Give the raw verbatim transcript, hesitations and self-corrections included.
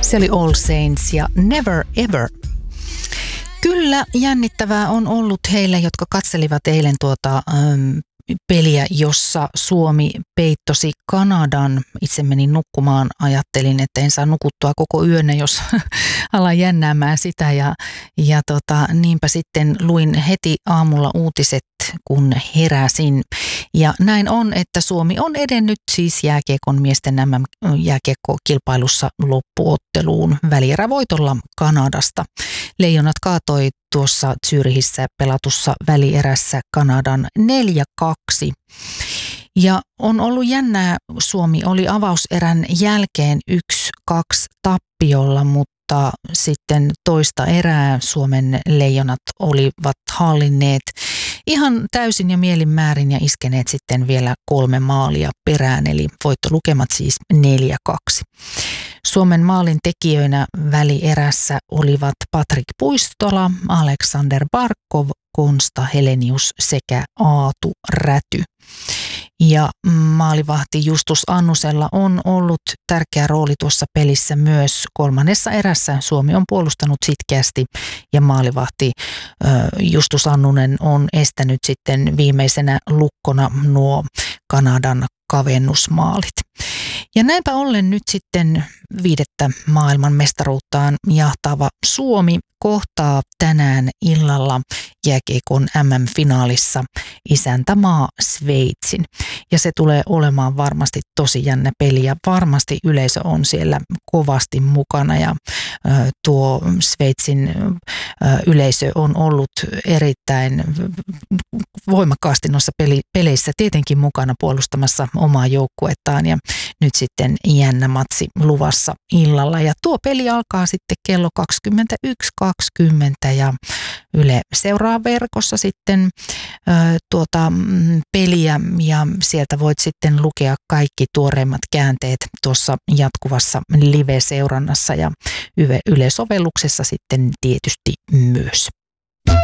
Se oli All Saints ja Never Ever. Kyllä jännittävää on ollut heille, jotka katselivat eilen tuota ähm, peliä, jossa Suomi peittosi Kanadan. Itse menin nukkumaan, ajattelin, että en saa nukuttua koko yönä, jos alan jännäämään sitä. Ja, ja tota, niinpä sitten luin heti aamulla uutiset, kun heräsin. Ja näin on, että Suomi on edennyt siis jääkiekon miesten M M-jääkiekkokilpailussa loppuotteluun välierävoitolla Kanadasta. Leijonat kaatoi tuossa Zyrihissä pelatussa välierässä Kanadan neljä kaksi. Ja on ollut jännää, Suomi oli avauserän jälkeen yksi kaksi tappiolla, mutta sitten toista erää Suomen leijonat olivat hallinneet ihan täysin ja mielin määrin ja iskeneet sitten vielä kolme maalia perään, eli voittolukemat siis neljä kaksi. Suomen maalin tekijöinä välierässä olivat Patrik Puistola, Aleksander Barkov, Konsta Helenius sekä Aatu Räty. Ja maalivahti Justus Annusella on ollut tärkeä rooli tuossa pelissä myös. Kolmannessa erässä Suomi on puolustanut sitkeästi ja maalivahti Justus Annunen on estänyt sitten viimeisenä lukkona nuo Kanadan kavennusmaalit. Ja näinpä ollen nyt sitten viidettä maailman mestaruuttaan jahtaava Suomi kohtaa tänään illalla jääkiekon M M-finaalissa isäntämaa Sveitsin. Ja se tulee olemaan varmasti tosi jännä peli ja varmasti yleisö on siellä kovasti mukana ja ö, tuo Sveitsin ö, yleisö on ollut erittäin voimakkaasti noissa peli, peleissä tietenkin mukana puolustamassa omaa joukkuettaan ja nyt sitten jännä matsi luvassa illalla. Ja tuo peli alkaa sitten kello kaksikymmentäyksi kaksikymmentä ja Yle seuraa verkossa sitten ö, tuota peliä ja sieltä voit sitten lukea kaikki tuoreimmat käänteet tuossa jatkuvassa live-seurannassa ja Yle-sovelluksessa sitten tietysti myös.